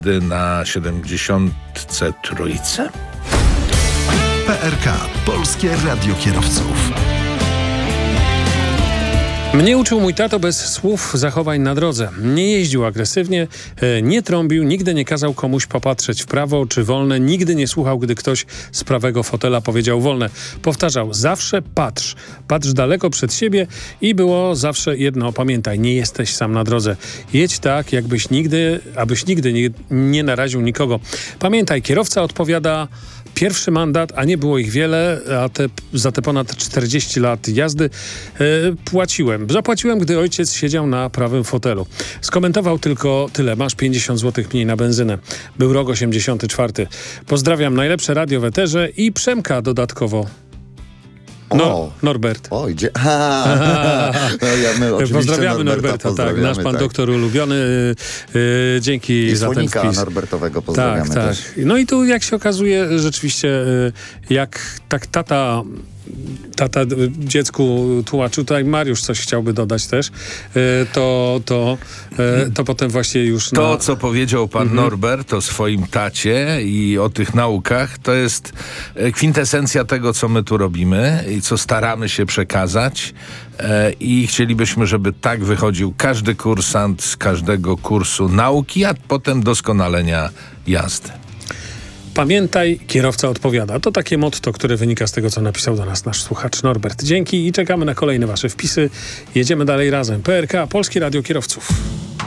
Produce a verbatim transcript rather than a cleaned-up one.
na siedemdziesiątce trójce. P R K. Polskie Radio Kierowców. Mnie uczył mój tato bez słów zachowań na drodze. Nie jeździł agresywnie, nie trąbił, nigdy nie kazał komuś popatrzeć w prawo czy wolne, nigdy nie słuchał, gdy ktoś z prawego fotela powiedział wolne. Powtarzał, zawsze patrz, patrz daleko przed siebie i było zawsze jedno, pamiętaj, nie jesteś sam na drodze. Jedź tak, jakbyś nigdy, abyś nigdy nie, nie naraził nikogo. Pamiętaj, kierowca odpowiada pierwszy mandat, a nie było ich wiele, a te, za te ponad czterdzieści lat jazdy e, płaciłem. Zapłaciłem, gdy ojciec siedział na prawym fotelu. Skomentował tylko tyle. Masz pięćdziesiąt złotych mniej na benzynę. Był rok osiemdziesiąty czwarty. Pozdrawiam, najlepsze radio w eterze i Przemka dodatkowo. No, O. Norbert. Oj, dzie- ha, no, ja, my oczywiście Pozdrawiamy Norberta, Norberta, pozdrawiamy, tak, nasz pan tak. doktor ulubiony. Yy, dzięki I za ten słonika wpis. Norbertowego pozdrawiamy Tak, tak. też. No i tu jak się okazuje, rzeczywiście yy, jak tak tata tata dziecku tłumaczył, tutaj Mariusz coś chciałby dodać też, yy, to, to, yy, to potem właśnie już To, na... co powiedział pan mhm. Norbert o swoim tacie i o tych naukach, to jest kwintesencja tego, co my tu robimy i co staramy się przekazać. E, I chcielibyśmy, żeby tak wychodził każdy kursant z każdego kursu nauki, a potem doskonalenia jazdy. Pamiętaj, kierowca odpowiada. To takie motto, które wynika z tego, co napisał do nas nasz słuchacz Norbert. Dzięki i czekamy na kolejne wasze wpisy. Jedziemy dalej razem. P R K, Polskie Radio Kierowców.